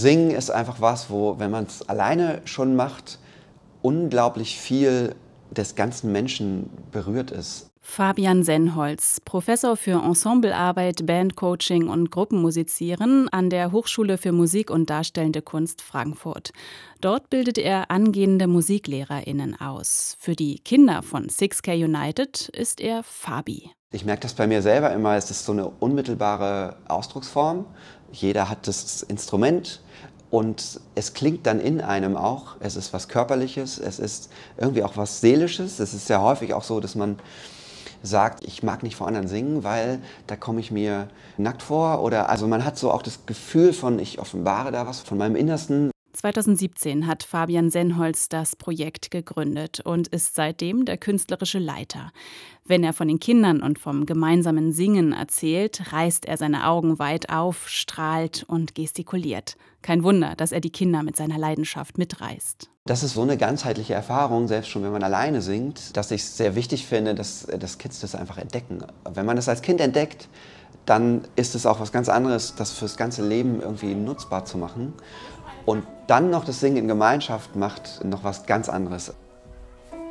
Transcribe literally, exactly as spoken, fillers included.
Singen ist einfach was, wo, wenn man es alleine schon macht, unglaublich viel des ganzen Menschen berührt ist. Fabian Sennholz, Professor für Ensemblearbeit, Bandcoaching und Gruppenmusizieren an der Hochschule für Musik und Darstellende Kunst Frankfurt. Dort bildet er angehende MusiklehrerInnen aus. Für die Kinder von six K United ist er Fabi. Ich merke das bei mir selber immer, es ist so eine unmittelbare Ausdrucksform. Jeder hat das Instrument und es klingt dann in einem auch. Es ist was Körperliches, es ist irgendwie auch was Seelisches. Es ist ja häufig auch so, dass man sagt, ich mag nicht vor anderen singen, weil da komme ich mir nackt vor. Oder also man hat so auch das Gefühl von, ich offenbare da was von meinem Innersten. zweitausendsiebzehn hat Fabian Sennholz das Projekt gegründet und ist seitdem der künstlerische Leiter. Wenn er von den Kindern und vom gemeinsamen Singen erzählt, reißt er seine Augen weit auf, strahlt und gestikuliert. Kein Wunder, dass er die Kinder mit seiner Leidenschaft mitreißt. Das ist so eine ganzheitliche Erfahrung, selbst schon wenn man alleine singt, dass ich es sehr wichtig finde, dass, dass Kids das einfach entdecken. Wenn man das als Kind entdeckt, dann ist es auch was ganz anderes, das fürs ganze Leben irgendwie nutzbar zu machen. Und dann noch das Singen in Gemeinschaft macht noch was ganz anderes.